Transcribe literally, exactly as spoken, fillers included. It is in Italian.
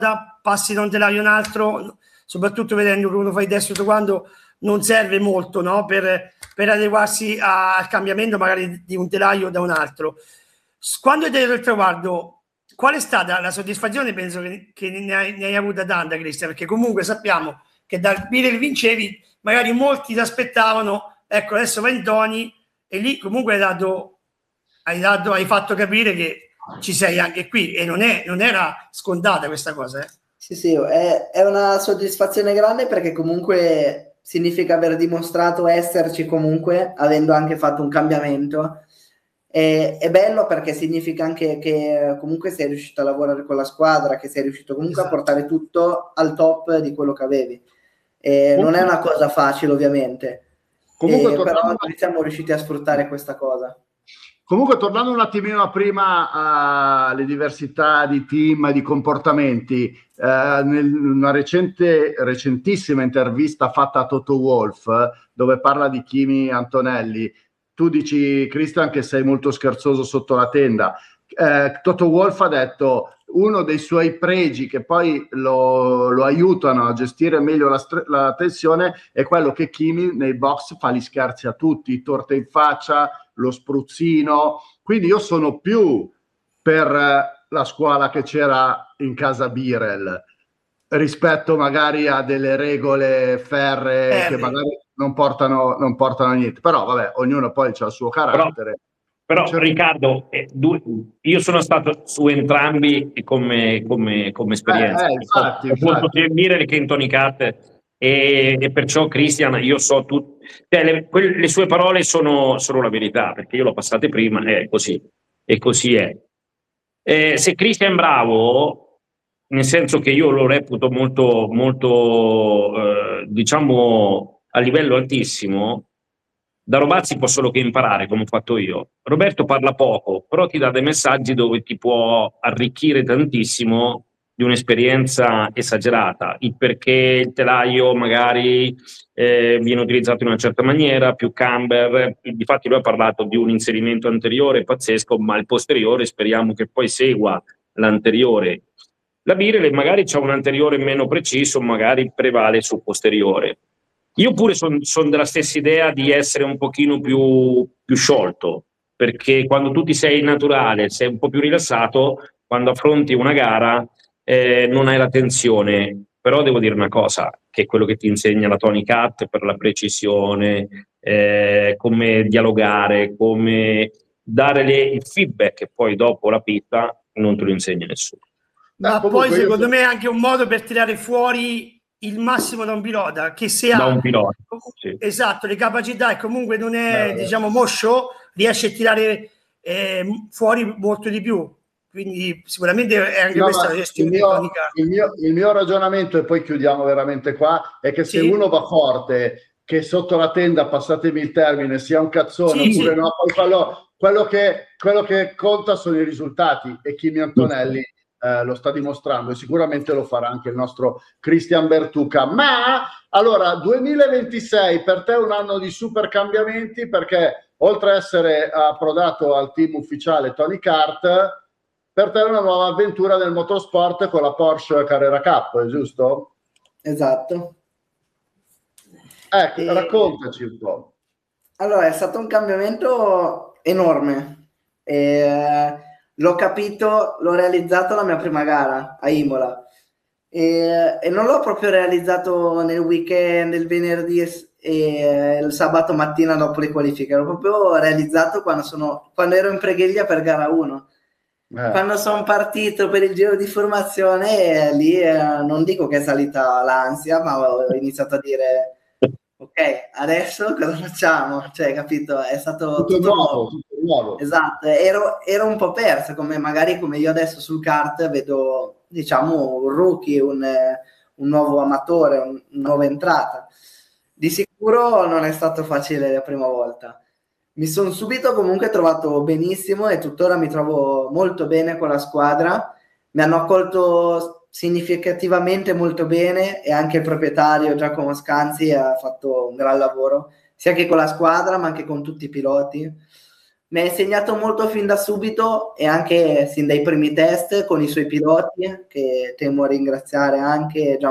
passi da un telaio a un altro, soprattutto vedendo che uno fa il destro tutto quando non serve molto, no? per, per adeguarsi a, al cambiamento magari di un telaio da un altro. Quando hai detto il traguardo, qual è stata la soddisfazione? Penso che, che ne, hai, ne hai avuta tanta, Cristian, perché comunque sappiamo che dal Birel vincevi, magari molti ti aspettavano, ecco adesso va in Tony, e lì comunque hai dato, hai dato, hai fatto capire che ci sei anche qui, e non, è, non era scontata questa cosa. Eh? Sì, sì, è, è una soddisfazione grande, perché comunque significa aver dimostrato esserci comunque, avendo anche fatto un cambiamento. E, è bello perché significa anche che comunque sei riuscito a lavorare con la squadra, che sei riuscito comunque esatto. a portare tutto al top di quello che avevi. E non è una cosa facile, ovviamente, comunque, e, però noi siamo riusciti a sfruttare questa cosa. Comunque, tornando un attimino a prima alle diversità di team, di comportamenti, eh, nel, una recente, recentissima intervista fatta a Toto Wolff, dove parla di Kimi Antonelli, tu dici, Cristian, che sei molto scherzoso sotto la tenda. Eh, Toto Wolff ha detto uno dei suoi pregi che poi lo, lo aiutano a gestire meglio la, la tensione è quello che Kimi nei box fa gli scherzi a tutti, torte in faccia, lo spruzzino. Quindi io sono più per la scuola che c'era in casa Birel rispetto magari a delle regole ferree eh, che magari non portano, non portano a niente. Però vabbè, ognuno poi ha il suo carattere. Però, però Riccardo, eh, due, io sono stato su entrambi come, come, come esperienza, eh, eh, infatti, appunto sia in Birel che in Tony Kart, e, e perciò Cristian, io so tu, cioè, le, quelle, le sue parole sono, sono la verità, perché io l'ho passate prima, è così, e così è. Eh, se Cristian è bravo, nel senso che io lo reputo molto, molto eh, diciamo a livello altissimo, da Robazzi può solo che imparare, come ho fatto io. Roberto parla poco, però ti dà dei messaggi dove ti può arricchire tantissimo di un'esperienza esagerata, il perché il telaio magari eh, viene utilizzato in una certa maniera, più camber. Difatti lui ha parlato di un inserimento anteriore pazzesco, ma il posteriore speriamo che poi segua l'anteriore. La Birel magari c'è un anteriore meno preciso, magari prevale sul posteriore. Io pure sono son della stessa idea di essere un pochino più, più sciolto, perché quando tu ti sei naturale, sei un po' più rilassato, quando affronti una gara eh, non hai la tensione. Però devo dire una cosa, che è quello che ti insegna la Tony Kart per la precisione, eh, come dialogare, come dare le, il feedback, che poi dopo la pista non te lo insegna nessuno. Ma eh, poi secondo me è anche un modo per tirare fuori il massimo da un pilota, che se da ha un pilota, sì. Esatto, le capacità, e comunque non è no, diciamo moscio, riesce a tirare eh, fuori molto di più. Quindi sicuramente è anche no, questa la gestione il mio, il, mio, il mio ragionamento, e poi chiudiamo veramente qua, è che se sì. uno va forte, che sotto la tenda, passatemi il termine, sia un cazzone sì, oppure sì. no, poi quello, quello, che, quello che conta sono i risultati, e Kimi Antonelli Eh, lo sta dimostrando, e sicuramente lo farà anche il nostro Cristian Bertucca. Ma allora, duemilaventisei per te è un anno di super cambiamenti, perché oltre a essere approdato al team ufficiale Tony Kart, per te è una nuova avventura nel motorsport con la Porsche Carrera Cup, giusto? Esatto. Ecco, e... raccontaci un po'. Allora, è stato un cambiamento enorme. E... L'ho capito, l'ho realizzato la mia prima gara a Imola, e, e non l'ho proprio realizzato nel weekend, il venerdì e, e il sabato mattina dopo le qualifiche, l'ho proprio realizzato quando, sono, quando ero in preghiera per gara uno. Eh. Quando sono partito per il giro di formazione, eh, lì eh, non dico che è salita l'ansia, ma ho iniziato a dire ok, adesso cosa facciamo? Cioè, capito? È stato tutto, tutto nuovo. nuovo. Tutto nuovo. Esatto, ero, ero un po' perso, come magari come io adesso sul kart vedo, diciamo, un rookie, un, un nuovo amatore, un, una nuova entrata. Di sicuro non è stato facile la prima volta. Mi sono subito comunque trovato benissimo, e tuttora mi trovo molto bene con la squadra. Mi hanno accolto significativamente molto bene, e anche il proprietario Giacomo Scanzi ha fatto un gran lavoro sia che con la squadra ma anche con tutti i piloti. mi ha insegnato molto fin da subito e anche sin dai primi test con i suoi piloti, che temo ringraziare anche Gian